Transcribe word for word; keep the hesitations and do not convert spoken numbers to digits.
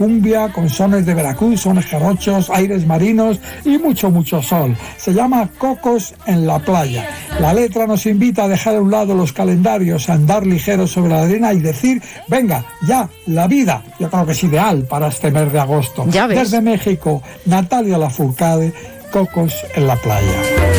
cumbia, con sones de Veracruz, sones jarochos, aires marinos y mucho, mucho sol. Se llama Cocos en la playa. La letra nos invita a dejar a un lado los calendarios, a andar ligeros sobre la arena y decir, venga, ya, la vida. Yo creo que es ideal para este mes de agosto. Ya ves. Desde México, Natalia Lafourcade, Cocos en la playa.